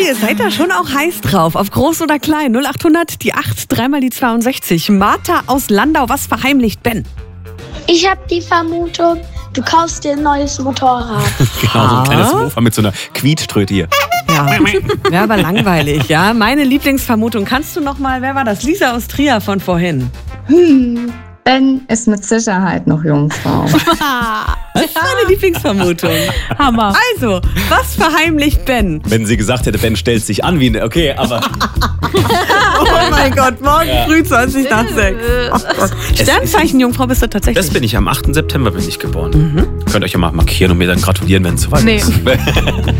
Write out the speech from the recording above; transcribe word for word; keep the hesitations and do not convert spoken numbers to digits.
ihr seid da schon auch heiß drauf. Auf groß oder klein. null achthundert, die acht, dreimal die zweiundsechzig. Martha aus Landau, was verheimlicht Ben? Ich habe die Vermutung, du kaufst dir ein neues Motorrad. Genau, so ein kleines Mofa mit so einer Quietschtröte hier. Ja, wäre aber langweilig, ja. Meine Lieblingsvermutung. Kannst du noch mal, wer war das? Lisa aus Trier von vorhin. Hm, Ben ist mit Sicherheit noch Jungfrau. Das ist meine Lieblingsvermutung. Hammer. Also, was verheimlicht Ben? Wenn sie gesagt hätte, Ben stellt sich an wie eine... Okay, aber... Oh mein Gott, morgen früh zwanzig nach sechs. Oh Gott. Sternzeichen Jungfrau bist du tatsächlich. Das bin ich. Am achten September bin ich geboren. Mhm. Könnt euch ja mal markieren und mir dann gratulieren, wenn es soweit Nee. ist.